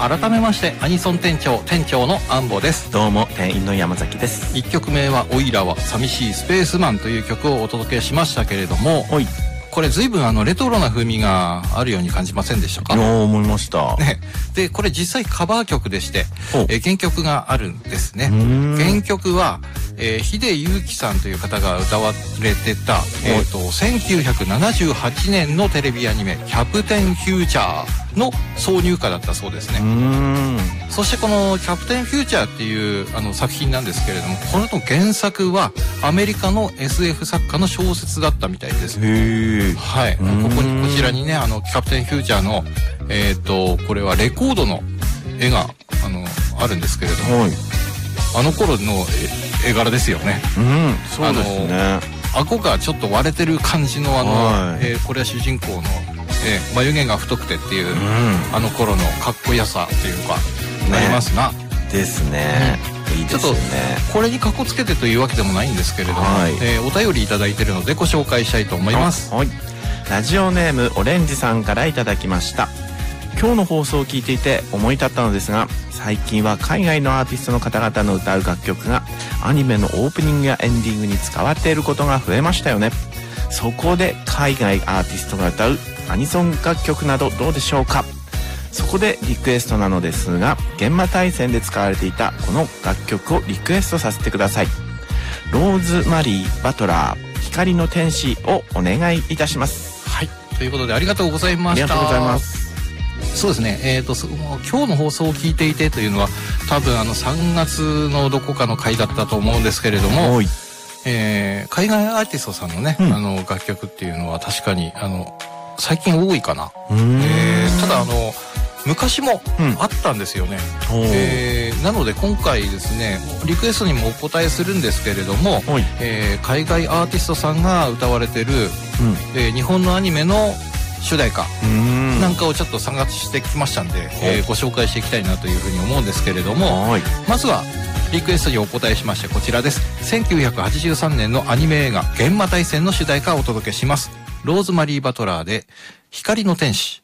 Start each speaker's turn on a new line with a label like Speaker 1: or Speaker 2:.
Speaker 1: 改めましてアニソン店長の安保です。
Speaker 2: どうも店員の山崎です。
Speaker 1: 1曲目はオイラは寂しいスペースマンという曲をお届けしましたけれども、これ随分レトロな風味があるように感じませんでしたか？
Speaker 2: 思いました、
Speaker 1: ね、でこれ実際カバー曲でして、原曲があるんですね。原曲は秀祐希さんという方が歌われてた、1978年のテレビアニメ「キャプテンフューチャー」の挿入歌だったそうですね。そしてこの「キャプテンフューチャー」っていう作品なんですけれども、この原作はアメリカの SF 作家の小説だったみたいです。はい、こちらにねキャプテンフューチャーのこれはレコードの絵があるんですけれども、あの頃の絵柄ですよね。
Speaker 2: そうですね。
Speaker 1: 顎がちょっと割れてる感じのこれは主人公の眉毛が太くてっていう、あの頃のかっこよさというかありますな。
Speaker 2: ですね。いいですね。ちょっと
Speaker 1: これにかっこつけてというわけでもないんですけれども、お便りいただいているのでご紹介したいと思います。
Speaker 2: ラジオネームオレンジさんからいただきました。今日の放送を聞いていて思い立ったのですが、最近は海外のアーティストの方々の歌う楽曲がアニメのオープニングやエンディングに使われていることが増えましたよね。そこで海外アーティストが歌うアニソン楽曲などどうでしょうか。そこでリクエストなのですが、現場対戦で使われていたこの楽曲をリクエストさせてください。ローズマリー・バトラー光の天使をお願いいたします。
Speaker 1: はい、ということでありがとうございました。
Speaker 2: ありがとうございます。
Speaker 1: そうですね、今日の放送を聞いていてというのは多分3月のどこかの回だったと思うんですけれども、海外アーティストさんのね、楽曲っていうのは確かに最近多いかな。ただ昔もあったんですよね。なので今回ですねリクエストにもお答えするんですけれども、海外アーティストさんが歌われてる、日本のアニメの主題歌なんかをちょっと探してきましたんで、ご紹介していきたいなというふうに思うんですけれども、まずはリクエストにお答えしましてこちらです。1983年のアニメ映画「幻魔大戦」の主題歌をお届けします。ローズマリー・バトラーで光の天使。